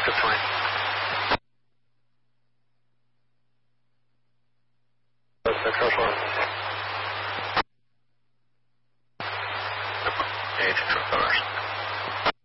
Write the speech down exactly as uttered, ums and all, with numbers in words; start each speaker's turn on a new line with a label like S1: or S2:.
S1: That's fine. That's the first one. Eight, two cars.